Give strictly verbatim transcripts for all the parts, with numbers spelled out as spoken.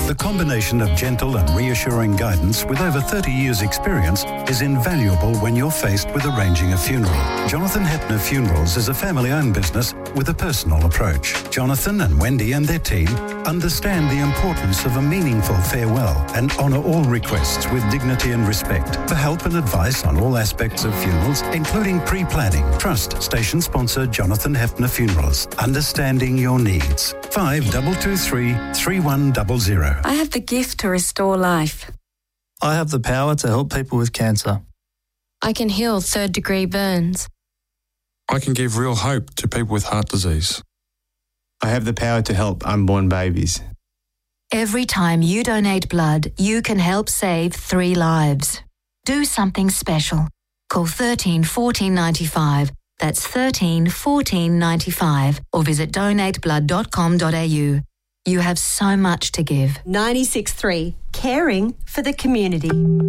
The combination of gentle and reassuring guidance with over thirty years' experience is invaluable when you're faced with arranging a funeral. Jonathan Hepner Funerals is a family-owned business with a personal approach. Jonathan and Wendy and their team understand the importance of a meaningful farewell and honour all requests with dignity and respect. For help and advice on all aspects of funerals, including pre-planning, trust station sponsor Jonathan Hepner Funerals. Understanding your needs. five two two three, three one zero zero. I have the gift to restore life. I have the power to help people with cancer. I can heal third-degree burns. I can give real hope to people with heart disease. I have the power to help unborn babies. Every time you donate blood, you can help save three lives. Do something special. Call thirteen fourteen ninety-five. That's thirteen fourteen ninety-five or visit donate blood dot com dot a u. You have so much to give. ninety-six point three, caring for the community.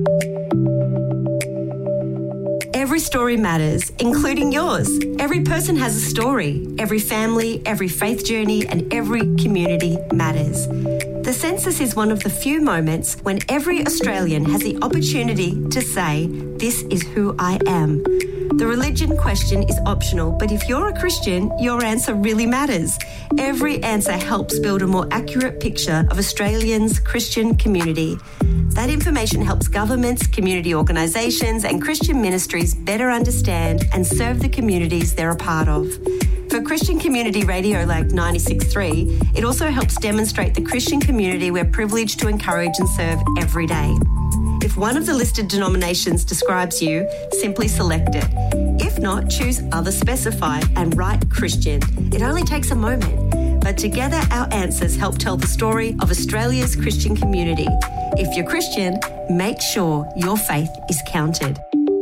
Every story matters, including yours. Every person has a story. Every family, every faith journey, and every community matters. The census is one of the few moments when every Australian has the opportunity to say, "This is who I am." The religion question is optional, but if you're a Christian, your answer really matters. Every answer helps build a more accurate picture of Australians' Christian community. That information helps governments, community organisations and Christian ministries better understand and serve the communities they're a part of. For Christian Community Radio like ninety-six point three, it also helps demonstrate the Christian community we're privileged to encourage and serve every day. If one of the listed denominations describes you, simply select it. If not, choose Other Specify and write Christian. It only takes a moment, but together our answers help tell the story of Australia's Christian community. If you're Christian, make sure your faith is counted.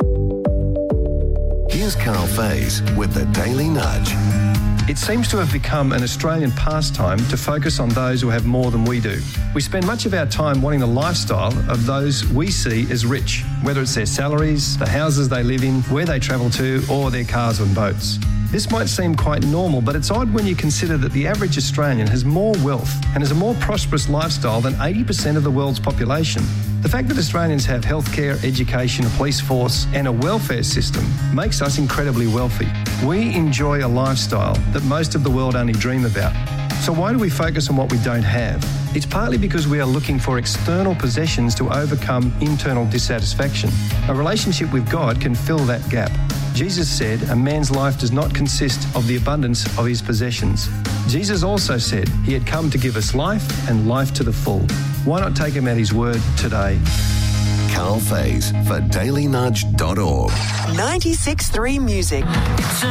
Here's Carl Faze with the Daily Nudge. It seems to have become an Australian pastime to focus on those who have more than we do. We spend much of our time wanting the lifestyle of those we see as rich, whether it's their salaries, the houses they live in, where they travel to, or their cars and boats. This might seem quite normal, but it's odd when you consider that the average Australian has more wealth and has a more prosperous lifestyle than eighty percent of the world's population. The fact that Australians have healthcare, education, a police force and a welfare system makes us incredibly wealthy. We enjoy a lifestyle that most of the world only dream about. So why do we focus on what we don't have? It's partly because we are looking for external possessions to overcome internal dissatisfaction. A relationship with God can fill that gap. Jesus said, a man's life does not consist of the abundance of his possessions. Jesus also said he had come to give us life and life to the full. Why not take him at his word today? Carl Faze for daily nudge dot org. ninety-six point three Music.